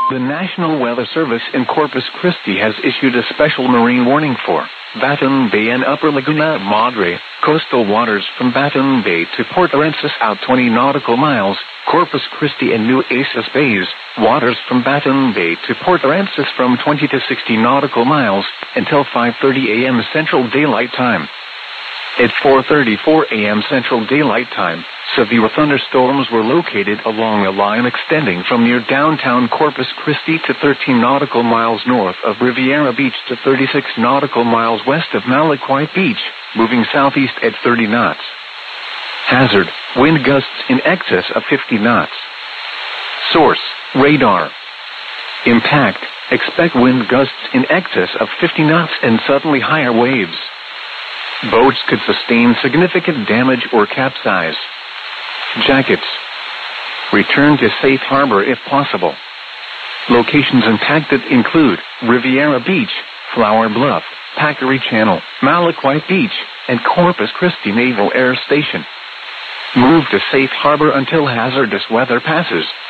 The National Weather Service in Corpus Christi has issued a special marine warning for Baton Bay and Upper Laguna Madre, coastal waters from Baton Bay to Port Aransas out 20 nautical miles, Corpus Christi and New Aces Bays, waters from Baton Bay to Port Aransas from 20 to 60 nautical miles, until 5:30 a.m. Central Daylight Time. At 4:34 a.m. Central Daylight Time, severe thunderstorms were located along a line extending from near downtown Corpus Christi to 13 nautical miles north of Riviera Beach to 36 nautical miles west of Malaquite Beach, moving southeast at 30 knots. Hazard, wind gusts in excess of 50 knots. Source, radar. Impact, expect wind gusts in excess of 50 knots and suddenly higher waves. Boats could sustain significant damage or capsize. Jackets. Return to safe harbor if possible. Locations impacted include Riviera Beach, Flower Bluff, Packery Channel, Malaquite Beach, and Corpus Christi Naval Air Station. Move to safe harbor until hazardous weather passes.